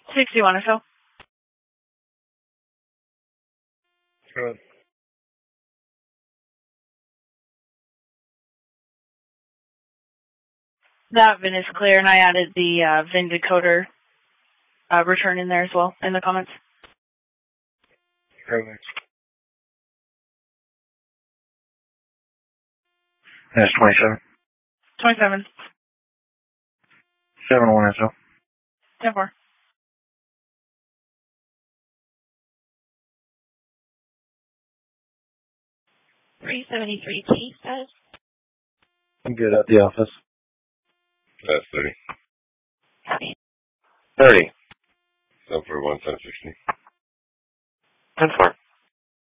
61 or so. Good. That VIN is clear, and I added the VIN decoder return in there as well in the comments. Perfect. That's 27. 27. 71 SO. 10-4. $373T says. I'm good at the office. That's 30. Copy. 30. So for 1760. 10-4.